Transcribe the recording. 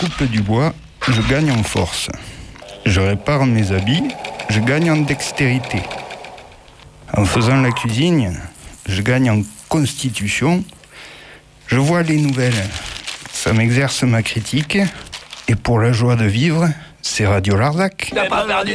coupe du bois, je gagne en force. Je répare mes habits, je gagne en dextérité. En faisant la cuisine, je gagne en constitution. Je vois les nouvelles, ça m'exerce ma critique. Et pour la joie de vivre, c'est Radio Larzac.